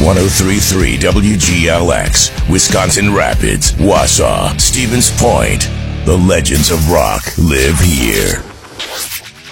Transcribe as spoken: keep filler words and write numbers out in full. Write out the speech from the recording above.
one oh three point three W G L X, Wisconsin Rapids, Wausau, Stevens Point. The legends of rock live here.